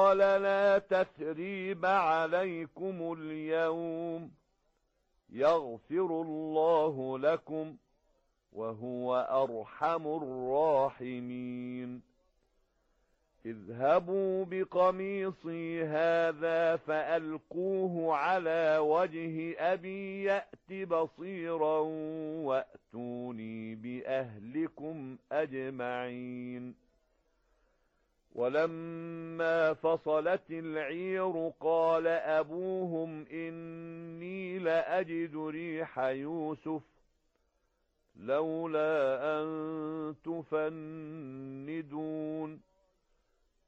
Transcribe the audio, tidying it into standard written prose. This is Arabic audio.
قال لا تثريب عليكم اليوم يغفر الله لكم وهو أرحم الراحمين اذهبوا بقميصي هذا فألقوه على وجه أبي يأت بصيرا وأتوني بأهلكم أجمعين ولما فصلت العير قال أبوهم إني لأجد ريح يوسف لولا أن تفندون